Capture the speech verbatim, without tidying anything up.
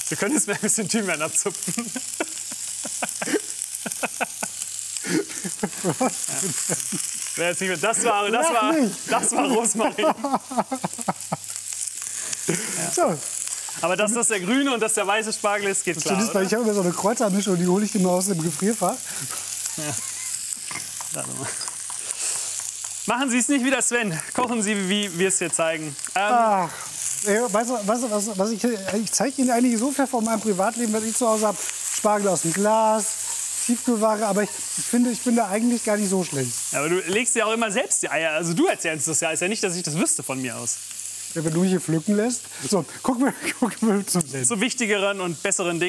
Wir können jetzt mal ein bisschen Thymian abzupfen. Ja. Jetzt nicht mehr. Das war, das war, das war Rosmarin. Ja. So. Aber dass das der grüne und dass der weiße Spargel ist, geht klar, ist, weil ich habe immer so eine Kräutermischung, die hole ich immer aus dem Gefrierfach. Ja. Warte mal. Machen Sie es nicht wie der Sven. Kochen Sie, wie wir es hier zeigen. Ähm, Ach, ey, weißt du, weißt du, was, was ich, ich zeige Ihnen eigentlich so viel von meinem Privatleben, was ich zu Hause habe. Spargel aus dem Glas, Tiefkühlware, aber ich, ich finde, ich bin da eigentlich gar nicht so schlecht. Ja, aber du legst ja auch immer selbst die Eier. Also du erzählst das ja. Ist ja nicht, dass ich das wüsste von mir aus. Ja, wenn du mich hier pflücken lässt. So, gucken wir, gucken wir zum Sinn. Zu wichtigeren und besseren Dingen.